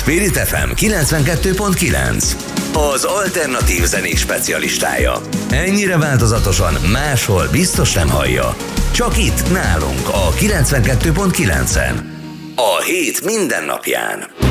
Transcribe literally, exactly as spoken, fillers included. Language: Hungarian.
Spirit ef em kilencvenkettő pont kilenc, az alternatív zenés specialistája. Ennyire változatosan máshol biztos nem hallja. Csak itt nálunk a kilencvenkettő pont kilencen. A hét minden napján.